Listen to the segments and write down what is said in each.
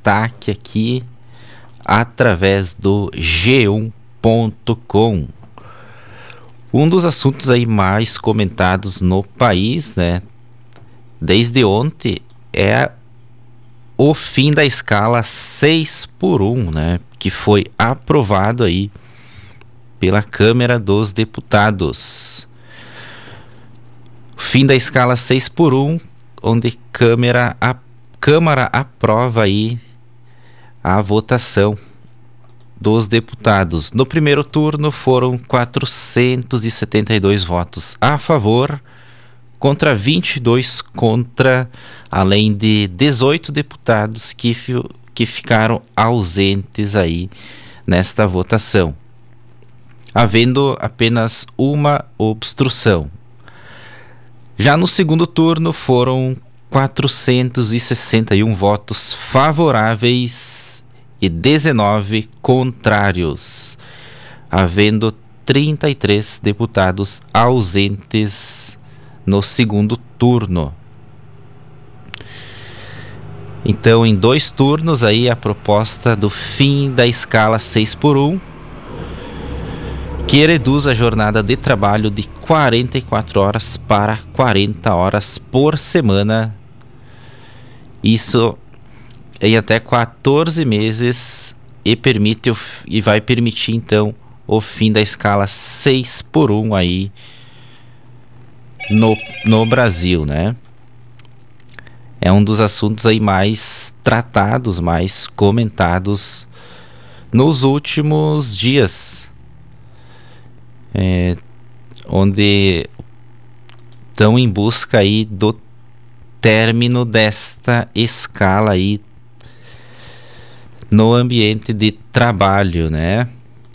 destaque aqui através do G1.com. Um dos assuntos aí mais comentados no país, né, desde ontem, é o fim da escala 6x1, né, que foi aprovado aí pela Câmara dos Deputados. Fim da escala 6x1, onde Câmara aprova aí a votação dos deputados. No primeiro turno foram 472 votos a favor, contra 22 contra, além de 18 deputados que ficaram ausentes aí nesta votação, havendo apenas uma obstrução. Já no segundo turno foram 461 votos favoráveis e 19 contrários, havendo 33 deputados ausentes no segundo turno. Então, em 2 turnos aí, a proposta do fim da escala 6x1, que reduz a jornada de trabalho de 44 horas para 40 horas por semana. Isso em até 14 meses e vai permitir então o fim da escala 6x1 aí no Brasil, né? É um dos assuntos aí mais tratados, mais comentados nos últimos dias, onde estão em busca aí do término desta escala aí no ambiente de trabalho, né?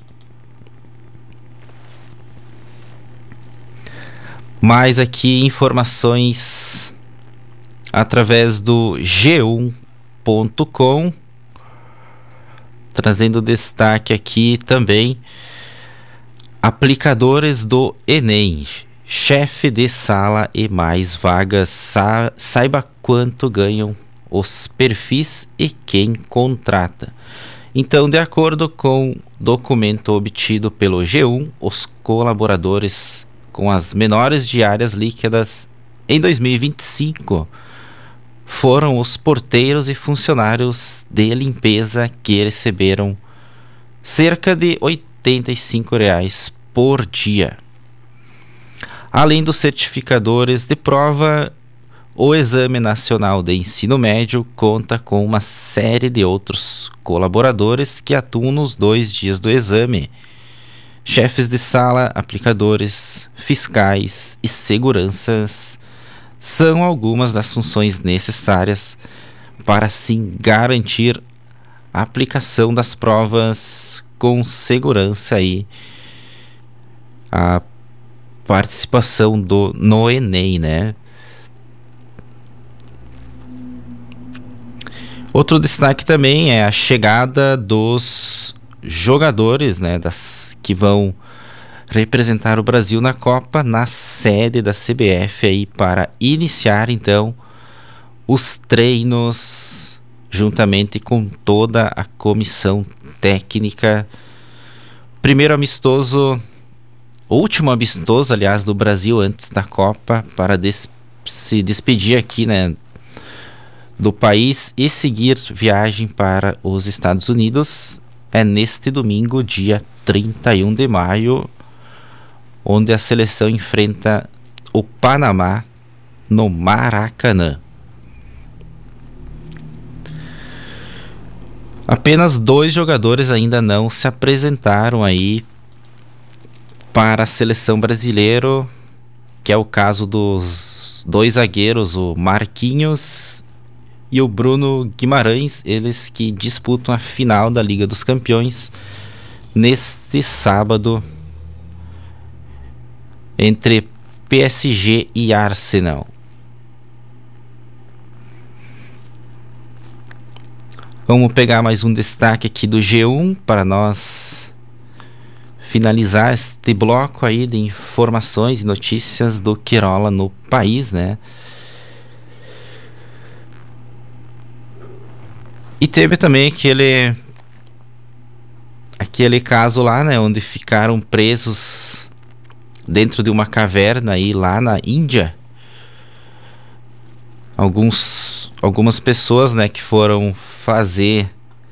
Mais aqui informações através do G1.com, trazendo destaque aqui também: aplicadores do Enem, chefe de sala e mais vagas, saiba quanto ganham os perfis e quem contrata. Então, de acordo com documento obtido pelo G1, os colaboradores com as menores diárias líquidas em 2025 foram os porteiros e funcionários de limpeza, que receberam cerca de R$ 85 por dia. Além dos certificadores de prova, o Exame Nacional de Ensino Médio conta com uma série de outros colaboradores que atuam nos 2 dias do exame: chefes de sala, aplicadores, fiscais e seguranças são algumas das funções necessárias para assim garantir a aplicação das provas com segurança e a participação no Enem, né? Outro destaque também é a chegada dos jogadores, né, que vão representar o Brasil na Copa, na sede da CBF aí, para iniciar então os treinos juntamente com toda a comissão técnica. Último amistoso, aliás, do Brasil antes da Copa, para se despedir aqui, né, do país e seguir viagem para os Estados Unidos. É neste domingo, dia 31 de maio, onde a seleção enfrenta o Panamá no Maracanã. Apenas 2 jogadores ainda não se apresentaram aí para a seleção brasileira, que é o caso dos 2 zagueiros, o Marquinhos e o Bruno Guimarães, eles que disputam a final da Liga dos Campeões neste sábado entre PSG e Arsenal. Vamos pegar mais um destaque aqui do G1 para nós finalizar este bloco aí de informações e notícias do que rola no país, né? E teve também aquele caso lá, né, onde ficaram presos dentro de uma caverna aí lá na Índia. Algumas pessoas, né, que foram fazer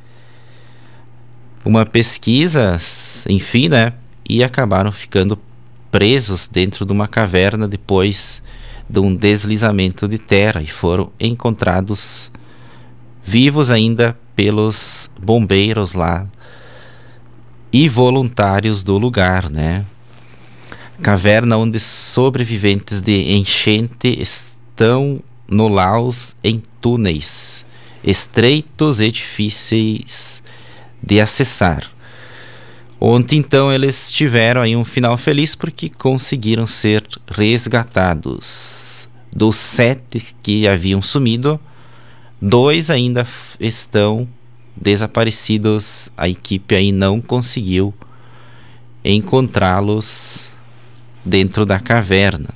uma pesquisa, enfim, né, e acabaram ficando presos dentro de uma caverna depois de um deslizamento de terra e foram encontrados vivos ainda pelos bombeiros lá e voluntários do lugar, né? Caverna onde sobreviventes de enchente estão no Laos em túneis estreitos e difíceis de acessar. Ontem, então, eles tiveram aí um final feliz porque conseguiram ser resgatados. Dos 7 que haviam sumido, 2 ainda estão desaparecidos. A equipe aí não conseguiu encontrá-los dentro da caverna.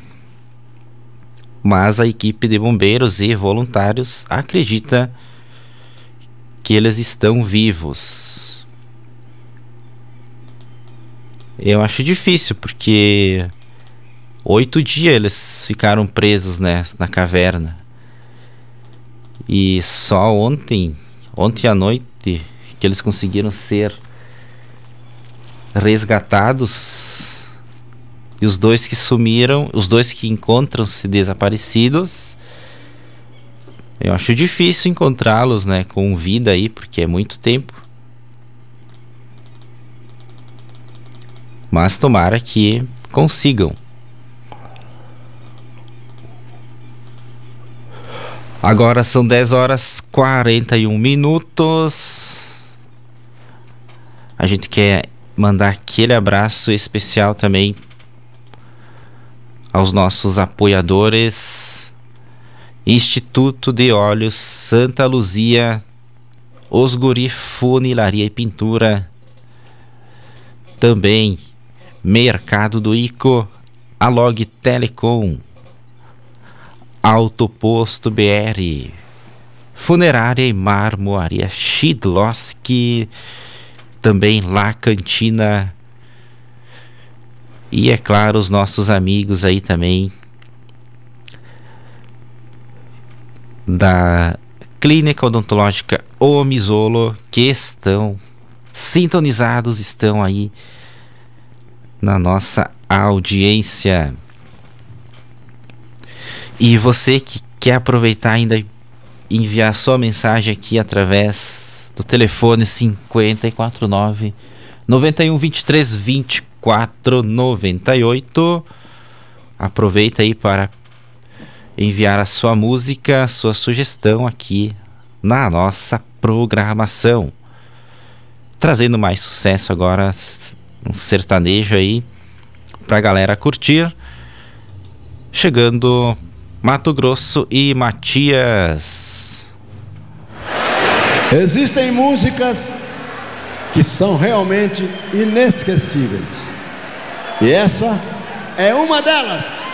Mas a equipe de bombeiros e voluntários acredita que eles estão vivos. Eu acho difícil, porque 8 dias eles ficaram presos, né, na caverna. E só ontem à noite, que eles conseguiram ser resgatados. E os 2 que sumiram, os 2 que encontram-se desaparecidos, eu acho difícil encontrá-los, né, com vida aí, porque é muito tempo. Mas tomara que consigam. Agora são 10h41. A gente quer mandar aquele abraço especial também aos nossos apoiadores: Instituto de Óleos Santa Luzia, Osguri Funilaria e Pintura, também Mercado do Ico, Alog Telecom, Autoposto BR, Funerária e Marmoaria Shidlowski, também La Cantina. E é claro, os nossos amigos aí também da Clínica Odontológica Omizolo, que estão sintonizados, estão aí na nossa audiência. E você que quer aproveitar ainda e enviar sua mensagem aqui através do telefone 549 91 23 24 98. Aproveita aí para enviar a sua música, a sua sugestão aqui na nossa programação. Trazendo mais sucesso agora, um sertanejo aí pra galera curtir. Chegando Mato Grosso e Matias. Existem músicas que são realmente inesquecíveis, e essa é uma delas.